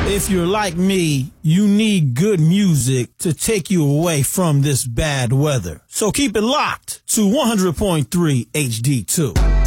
If you're like me, you need good music to take you away from this bad weather. So keep it locked to 100.3 HD2.